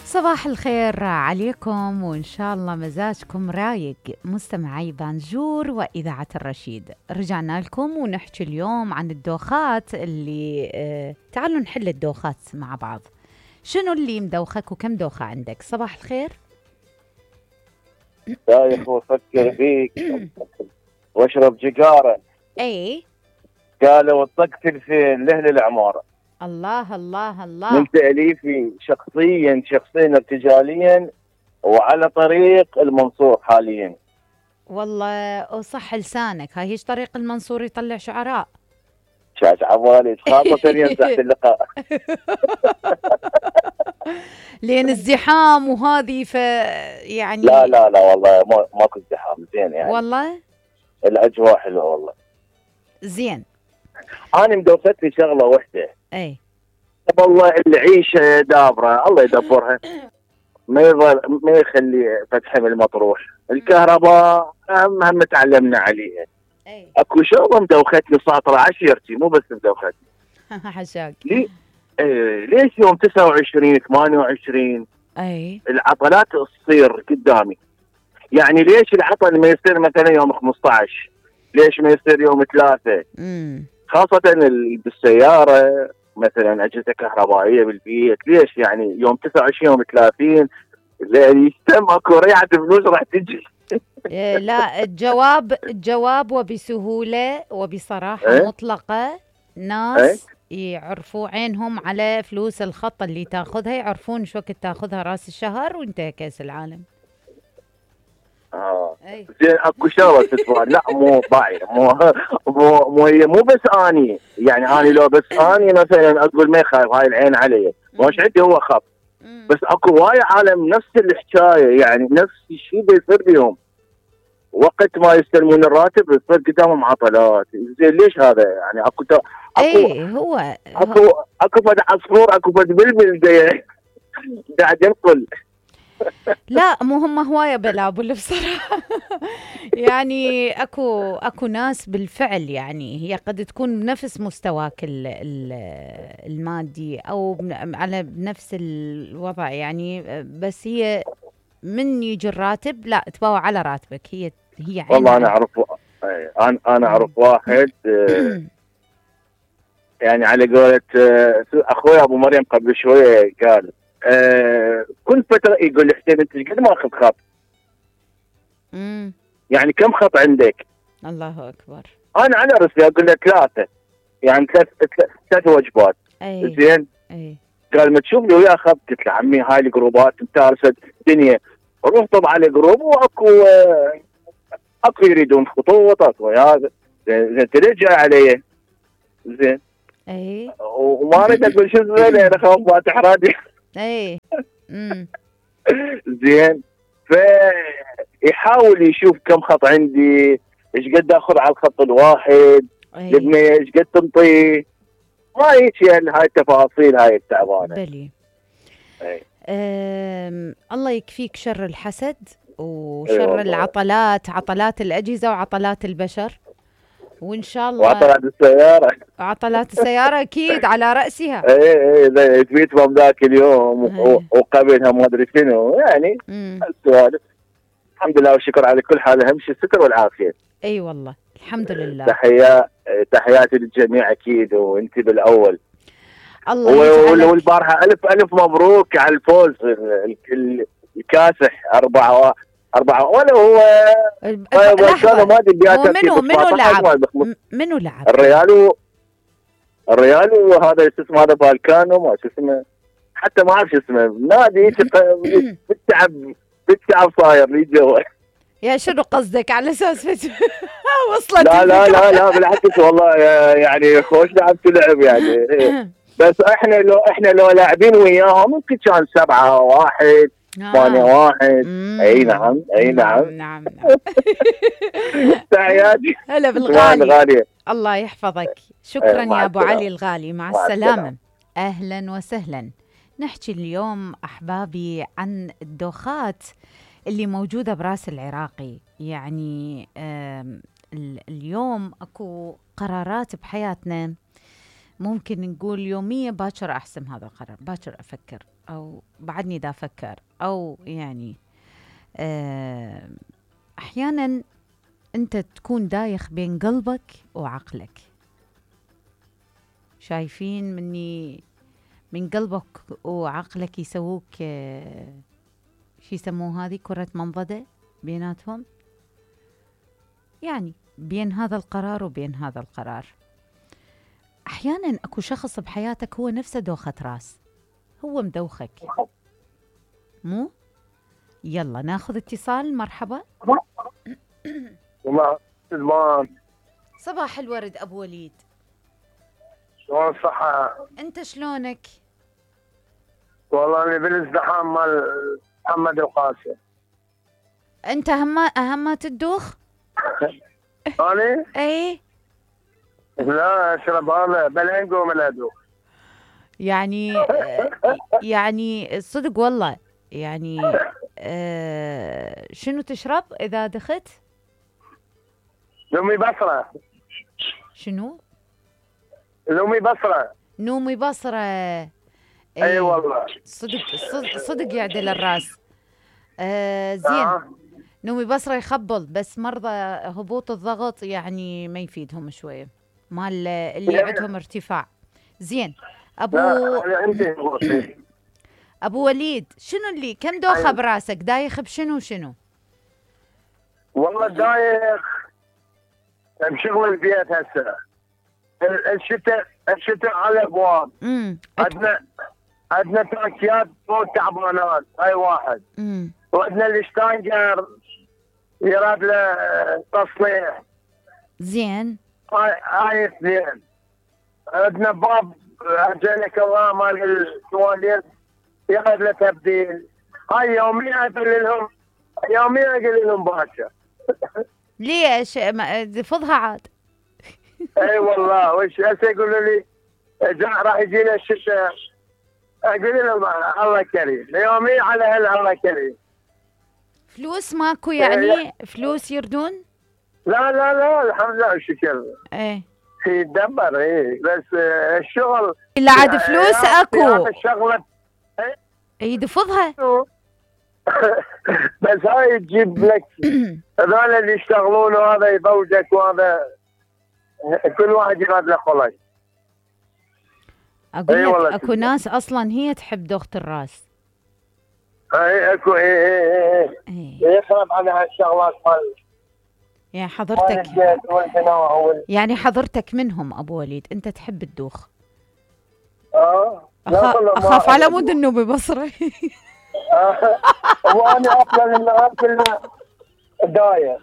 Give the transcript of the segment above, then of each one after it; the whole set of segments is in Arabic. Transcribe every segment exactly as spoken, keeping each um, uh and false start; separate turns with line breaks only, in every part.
صباح الخير عليكم وإن شاء الله مزاجكم رايق مستمعي بانجور وإذاعة الرشيد. رجعنا لكم ونحكي اليوم عن الدوخات اللي آه تعالوا نحل الدوخات مع بعض. شنو اللي مدوخك وكم دوخة عندك؟ صباح الخير.
دايخ وافكر فيك واشرب جقاره.
اي
قالوا الطق تلفين لاهل العماره.
الله الله الله.
من تاليفي شخصيا شخصيا ارتجاليا وعلى طريق المنصور حاليا.
والله صح لسانك، هاي هيش طريق المنصور يطلع شعراء.
شاش عوالي خاصة يمسح اللقاء.
لين الزحام وهذه ف يعني
لا لا لا والله ما ماكو ازدحام زين يعني.
والله
الاجواء حلوه والله.
زين.
انا مدوخت لي شغله وحده.
اي
والله العيشه دابره الله يدبرها. ما يظل ما يخلي فتح من المطروح. الكهرباء هم هم تعلمنا عليها.
اي
اكو شغله مدوختني ساطره عشيرتي مو بس مدوختني.
حشاك.
لي إيه ليش يوم تسعة وعشرين ثمانية وعشرين
اي
العطلات تصير قدامي؟ يعني ليش العطل ما يصير مثلا يوم خمسة عشر؟ ليش ما يصير يوم ثلاثة؟
امم
خاصة ال- بالسيارة مثلا أجهزة كهربائية بالبيت، ليش يعني يوم تسعة وعشرين يوم ثلاثين اللي يستم اكو ريعة فلوس راح تجي؟
إيه لا، الجواب الجواب وبسهولة وبصراحة
إيه؟
مطلقة. ناس يعرفوا عينهم على فلوس الخط اللي تاخذها، يعرفون شو وقت تاخذها راس الشهر وانتهى كاس العالم.
اه
اي
زين اكو شغله تسوى لا مو باعي مو مو مو هي مو بس اني يعني اني لو بس اني مثلا اقول ما يخالف هاي العين علي مش عندي هو خط، بس اكو وايد عالم نفس الحكايه يعني نفس الشيء بيصير بيهم وقت ما يستلمون الراتب يصير قدامهم عطلات. زين ليش هذا يعني اكو تا- اكو
اي هو
اكو اكو فد عصفور اكو فد بلبل دا- قاعد ينقل.
لا مو هم هواية بلابل بصراحة. يعني اكو اكو ناس بالفعل يعني هي قد تكون بنفس مستواك ال- ال- المادي او بن- على بنفس الوضع يعني، بس هي من يجي الراتب لا تباوع على راتبك. هي هي عين
والله انا
على-
اعرف أي، انا انا اعرف واحد آه، يعني على قولة آه، اخوي ابو مريم قبل شويه قال آه كل فتره يقول لي حسين انت قد ما اخذ خط؟
امم
يعني كم خط عندك؟
الله اكبر.
انا على رسلي اقول له ثلاثه يعني ثلاث ثلاث- ثلاث وجبات.
اي
زين
اي
قال ما تشوف لي وياه خط؟ قلت له عمي هاي الجروبات متارسه دنيا روح طب على جروب واكو آه، اكو يريدون خطوط اكو هذا زين زين ترجع جاي علي زين
اي
وما اريد اقول شو زين انا خاف ما تحرجني.
اي امم
زين فيحاول يشوف كم خط عندي ايش قد اخذ على الخط الواحد
اي
البنيه ايش قد تنطي ما هيك يعني هاي التفاصيل هاي التعبانه.
بلي.
أي.
أم الله يكفيك شر الحسد
أي
وشر
والله.
العطلات، عطلات الأجهزة وعطلات البشر، وإن شاء الله
وعطلت السياره.
عطلات السيارة أكيد على رأسها.
اي اي زي تبيت بام ذاك اليوم و-
أي.
وقبلها ما ادري شنو يعني
امم
السوالف. الحمد لله والشكر على كل حال اهم شيء الستر والعافيه.
اي والله الحمد لله.
تحيا تحياتي للجميع اكيد وانت بالاول.
الله
وال-
يجعلك.
والبارحه الف الف مبروك على الفوز ال- ال- الكاسح أربعة أربعة ولا هو
الب-
طيب كانوا
لحظة،
ما ادري
هو
بياته
منو منو لعب؟ م- منو لعب؟
الريال و- الريال وهذا شو اسمه هذا فالكانو ما شو اسمه حتى ما اعرف شو اسمه نادي بالتعب بالتعب صاير لي جوا.
يا شنو قصدك على اساس فت- وصلت
لا لا
الفكرة.
لا لا بالعكس والله يعني خوش لعب تلعب يعني بس احنا لو احنا لو لاعبين وياهم ممكن كان سبعة واحد ثمانية
آه.
واحد.
مم.
اي نعم اي نعم.
نعم نعم.
تحياتي
هلا
بالغالي
بالغالي.
غالية.
الله يحفظك. شكرا
مع
يا ابو
السلامة.
علي الغالي. مع,
مع
السلامة.
السلامة.
اهلا وسهلا. نحكي اليوم احبابي عن الدوخات اللي موجودة براس العراقي. يعني آم، ال- اليوم اكو قرارات بحياتنا ممكن نقول يوميا باكر أحسم هذا القرار، باكر أفكر، أو بعدني دا أفكر، أو يعني آه، أحيانا أنت تكون دايخ بين قلبك وعقلك. شايفين مني من قلبك وعقلك يسووك آه، شو يسموه هذه كرة منضدة بيناتهم، يعني بين هذا القرار وبين هذا القرار. أحيانا أكو شخص بحياتك هو نفسه دوخة راس، هو مدوخك مو. يلا ناخذ اتصال. مرحبا.
والله
صباح الورد أبو وليد،
شلون الصحة؟
أنت شلونك؟
والله أنا بالازدحام مال محمد القاسم.
أنت هما أهما تدوخ؟
أنا؟
إيه
لا أشرب هذا بلينجو من أدوخ.
يعني آه، يعني صدق والله يعني آه، شنو تشرب إذا دخت؟
لومي بصرة.
شنو؟
لومي بصرة.
نومي بصرة.
أي
إيه
والله.
صدق صدق, صدق يعدل الراس. آه زين.
آه.
نومي بصرة يخبل، بس مرضى هبوط الضغط يعني ما يفيدهم شوية، مال اللي
لا.
عندهم ارتفاع. زين أبو
لا أنا عندي غوصي.
أبو وليد، شنو اللي كم دوخة
أيوة.
براسك؟ دايخ بشنو شنو؟
والله دايخ بشغل البيت هسه. ال- الشتاء الشتاء على أبواب.
امم
عندنا عندنا تركيات فوق تعبانات هاي واحد.
امم
وعندنا الاشتانجر يراد له تصليح.
زين.
هاي هاي اثنين. عندنا باب عجلك الله مال التواليت يراد له تبديل. هاي يوميا اقول لهم يوميا اقول لهم باكر.
ليش ما- فضها عاد؟
اي والله وش هسه يقولوا لي جاء راح يجينا الشتاء. اقول لهم الله كريم يوميا على هل الله كريم.
فلوس ماكو يعني؟ فلوس يردون؟
لا لا لا الحمد لله والشكر.
ايه
يدبر ايه بس آه، الشغل
الا عاد فلوس
يا-
اكو.
يا الشغله
يد فضها.
بس هاي تجيب لك هذول اللي يشتغلون وهذا يضوجك وهذا كل واحد يراد له خلق.
اقول
إي
لك
والله
اكو
شكراً.
ناس اصلا هي تحب دوخة الراس.
اي اكو اي اي اي
ايه
يخرب على هالشغلات مال
يعني
مال
حضرتك
البيت والبناء وال
يعني حضرتك منهم ابو وليد، انت تحب الدوخ.
اه لا
أخ...
والله ما
اخاف على
أحب.
مود انه ببصره.
آه. وانا اصلا النهار كله داير.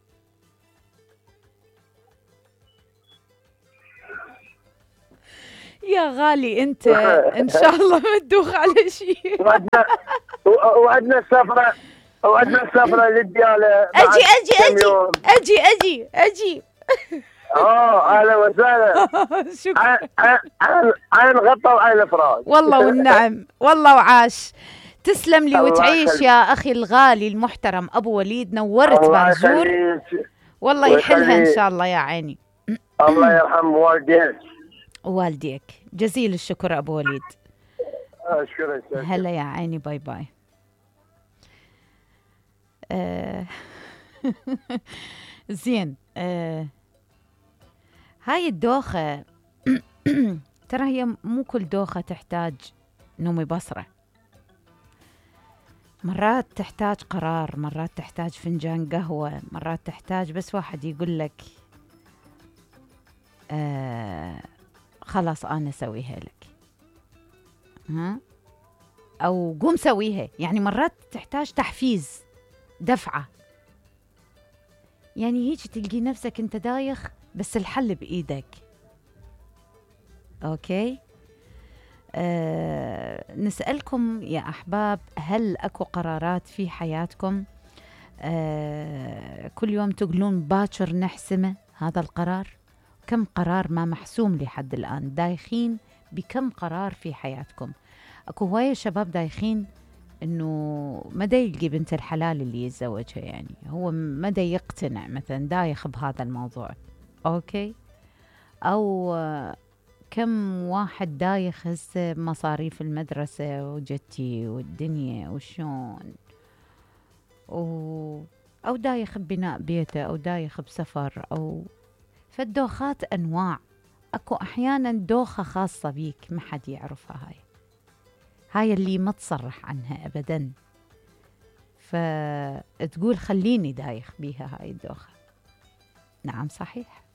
يا غالي انت ان شاء الله ما تدوخ على شيء.
وعدنا وعدنا السفره وعدنا السفره للدياله بعد
اجي اجي
كم
اجي
يوم.
اجي اجي اجي.
اه اهلا وسهلا.
شكرا
عين عين عين غطى وعين فراش.
والله والنعم، والله وعاش. تسلم لي
الله
وتعيش
يخليك.
يا اخي الغالي المحترم ابو وليد، نورت
الله
بانجور.
يخليك.
والله يحلها ان
ويخلي-
شاء الله يا عيني.
الله يرحم والديك.
والديك جزيل الشكر ابو وليد.
اشكرك.
هلا يا عيني، باي باي. آه زين. آه هاي الدوخة ترى هي مو كل دوخة تحتاج نومي بصرة. مرات تحتاج قرار، مرات تحتاج فنجان قهوة، مرات تحتاج بس واحد يقول لك آه خلاص أنا أسويها لك، ها، أو قوم سويها. يعني مرات تحتاج تحفيز، دفعة. يعني هيك تلقي نفسك أنت دايخ بس الحل بإيدك. أوكي. أه نسألكم يا أحباب، هل أكو قرارات في حياتكم أه كل يوم تقولون باكر نحسمه هذا القرار؟ كم قرار ما محسوم لحد الآن؟ دايخين بكم قرار في حياتكم؟ أكو هواية شباب دايخين إنه مدى يلقي بنت الحلال اللي يتزوجها، يعني هو مدى يقتنع مثلا، دايخ بهذا الموضوع. أوكي. أو كم واحد دايخ هسه مصاريف المدرسة وجتي والدنيا وشون و... أو دايخ ببناء بيته أو دايخ بسفر أو فالدوخات أنواع. أكو أحيانا دوخة خاصة بيك ما حد يعرفها، هاي هاي اللي ما تصرح عنها أبدا، فتقول خليني دايخ بيها هاي الدوخة. نعم صحيح.